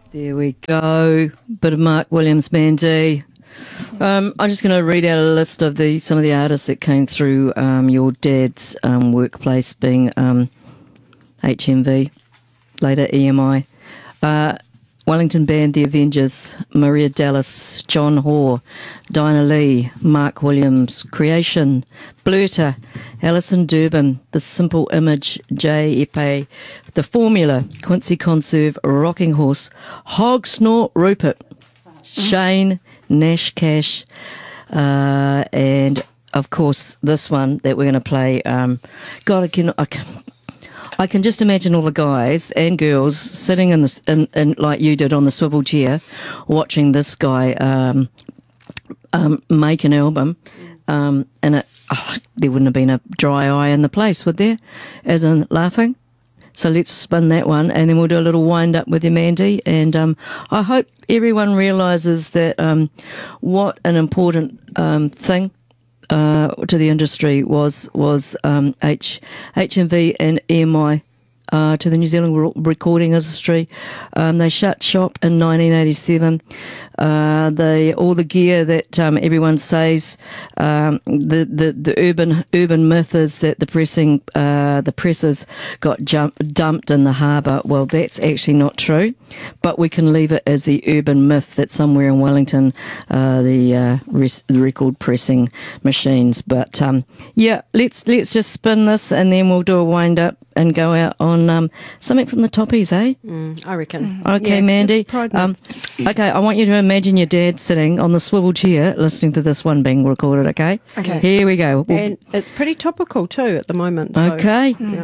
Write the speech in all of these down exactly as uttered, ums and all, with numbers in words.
There we go. Bit of Mark Williams, Mandy. Um, I'm just going to read out a list of the some of the artists that came through um, your dad's um, workplace, being um, H M V, later E M I, uh, Wellington Band, The Avengers, Maria Dallas, John Hoare, Dinah Lee, Mark Williams, Creation, Blurter, Alison Durbin, The Simple Image, J Epe, The Formula, Quincy Conserve, Rocking Horse, Hog Snort Rupert, Shane, Nash Cash, uh, and of course this one that we're going to play. Um, God, I can, I can, I can just imagine all the guys and girls sitting in the in, in like you did on the swivel chair, watching this guy um, um, make an album, um, and it, oh, there wouldn't have been a dry eye in the place, would there? As in laughing. So let's spin that one, and then we'll do a little wind up with you, Mandy. And um, I hope everyone realises that um, what an important um, thing uh, to the industry was was um, H HMV and E M I uh, to the New Zealand re- recording industry. Um, they shut shop in nineteen eighty-seven. Uh, they all the gear that um, everyone says um, the, the the urban urban myth is that the pressing uh, the presses got jump, dumped in the harbour. Well, that's actually not true, but we can leave it as the urban myth that somewhere in Wellington uh, the uh, res- the record pressing machines. But um, yeah, let's let's just spin this and then we'll do a wind up and go out on um, something from the Toppies, eh? Mm, I reckon. Okay, yeah, Mandy. Um, okay, I want you to imagine your dad sitting on the swivel chair listening to this one being recorded, okay? Okay. Here we go. We'll... And it's pretty topical too at the moment. So, okay. Yeah.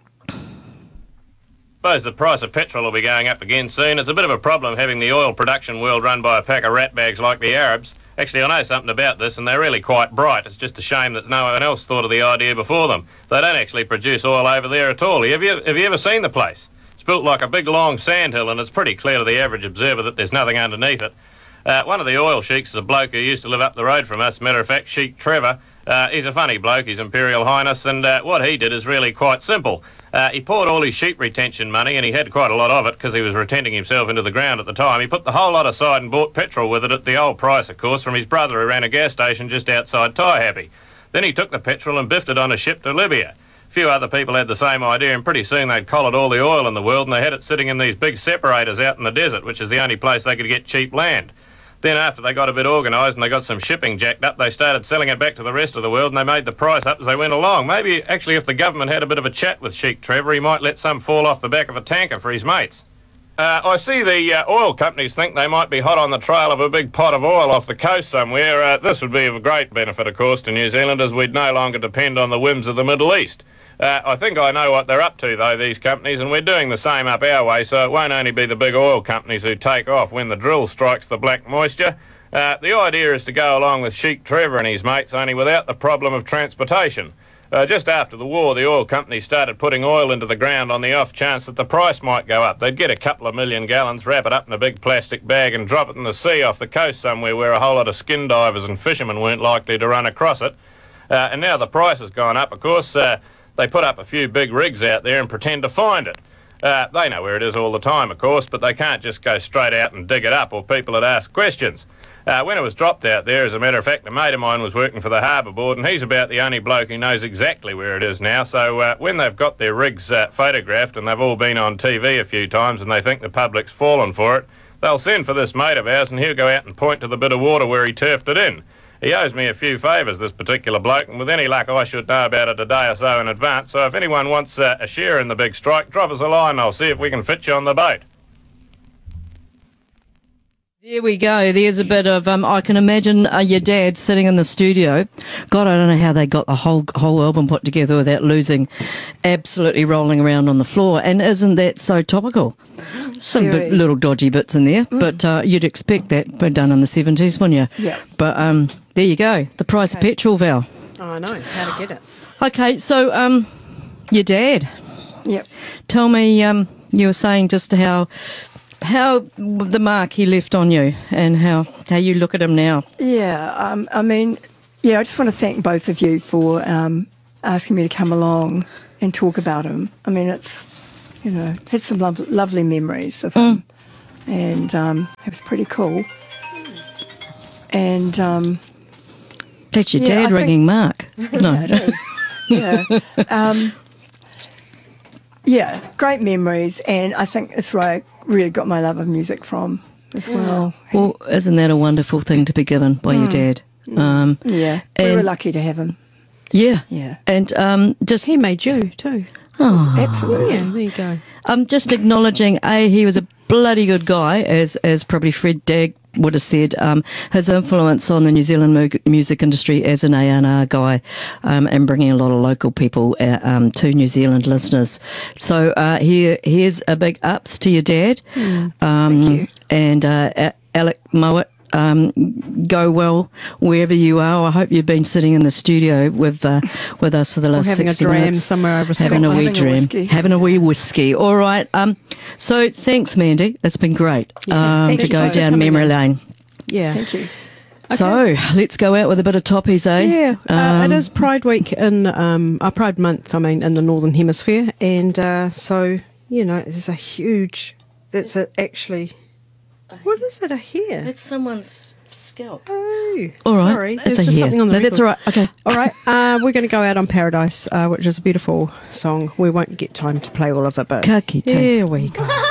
Suppose the price of petrol will be going up again soon. It's a bit of a problem having the oil production world run by a pack of ratbags like the Arabs. Actually, I know something about this, and they're really quite bright. It's just a shame that no one else thought of the idea before them. They don't actually produce oil over there at all. Have you, have you ever seen the place? It's built like a big, long sandhill, and it's pretty clear to the average observer that there's nothing underneath it. Uh, one of the oil sheiks is a bloke who used to live up the road from us. Matter of fact, Sheik Trevor. Uh, he's a funny bloke, His Imperial Highness, and uh, what he did is really quite simple. Uh, he poured all his sheep retention money, and he had quite a lot of it because he was retenting himself into the ground at the time. He put the whole lot aside and bought petrol with it at the old price, of course, from his brother who ran a gas station just outside Taihape. Then he took the petrol and biffed it on a ship to Libya. A few other people had the same idea, and pretty soon they'd collared all the oil in the world, and they had it sitting in these big separators out in the desert, which is the only place they could get cheap land. Then after they got a bit organised and they got some shipping jacked up, they started selling it back to the rest of the world, and they made the price up as they went along. Maybe, actually, if the government had a bit of a chat with Sheik Trevor, he might let some fall off the back of a tanker for his mates. Uh, I see the uh, oil companies think they might be hot on the trail of a big pot of oil off the coast somewhere. Uh, this would be of great benefit, of course, to New Zealand, as we'd no longer depend on the whims of the Middle East. Uh, I think I know what they're up to, though, these companies, and we're doing the same up our way, so it won't only be the big oil companies who take off when the drill strikes the black moisture. Uh, the idea is to go along with Sheik Trevor and his mates, only without the problem of transportation. Uh, just after the war, the oil companies started putting oil into the ground on the off chance that the price might go up. They'd get a couple of million gallons, wrap it up in a big plastic bag and drop it in the sea off the coast somewhere where a whole lot of skin divers and fishermen weren't likely to run across it. Uh, and now the price has gone up, of course. Uh, they put up a few big rigs out there and pretend to find it. Uh, they know where it is all the time, of course, but they can't just go straight out and dig it up, or people would ask questions. Uh, when it was dropped out there, as a matter of fact, a mate of mine was working for the Harbour Board, and he's about the only bloke who knows exactly where it is now. So uh, when they've got their rigs uh, photographed, and they've all been on T V a few times, and they think the public's fallen for it, they'll send for this mate of ours, and he'll go out and point to the bit of water where he turfed it in. He owes me a few favours, this particular bloke, and with any luck I should know about it a day or so in advance. So if anyone wants uh, a share in the big strike, drop us a line and I'll see if we can fit you on the boat. There we go. There's a bit of, um, I can imagine uh, your dad sitting in the studio. God, I don't know how they got the whole whole album put together without losing, absolutely rolling around on the floor. And isn't that so topical? Some bit, little dodgy bits in there, mm. but uh, you'd expect that but done in the seventies, wouldn't you? Yeah. But um, there you go. The price okay. of petrol, Val. Oh, I know. How to get it. Okay, so um, your dad. Yep. Tell me, um, you were saying just how... how the mark he left on you and how, how you look at him now. Yeah, um, I mean, yeah, I just want to thank both of you for um, asking me to come along and talk about him. I mean, it's, you know, had some lo- lovely memories of him. and um, it was pretty cool. And um, That's your Yeah, I dad think- ringing Mark. No. yeah, it is. Yeah. Um, yeah, great memories, and I think that's where I really got my love of music from as well. Well, isn't that a wonderful thing to be given by your dad? Um, Yeah, we were and- lucky to have him. yeah. Yeah. And um, just He made you too. oh, Absolutely. Yeah, there you go. um, just acknowledging, A, he was a bloody good guy, as as probably Fred Dagg would have said. Um, his influence on the New Zealand mu- music industry as an A and R guy, um, and bringing a lot of local people uh, um, to New Zealand listeners. So uh, here, here's a big ups to your dad. Um, Thank you. And uh, A- Alec Mowat. Um, go well wherever you are. I hope you've been sitting in the studio with uh, with us for the last having a sixty dram minutes, somewhere over having a Scotland. wee Having a dram, whiskey. having a wee whiskey. All right. Um. So thanks, Mandy. It's been great Yeah, um, thank to you go both for down coming memory in. lane. Yeah. Thank you. So let's go out with a bit of toppies, eh? Yeah, uh, Um, it is Pride Week in um, uh, Pride Month. I mean, in the Northern Hemisphere, and uh, so you know, there's a huge. That's a, actually. What is it? A hair? It's someone's scalp. Oh, All right. sorry. It's There's a just hair. something on the No, that's record. all right. Okay. All right, uh, we're going to go out on Paradise, uh, which is a beautiful song. We won't get time to play all of it, but Ka kite. here we go.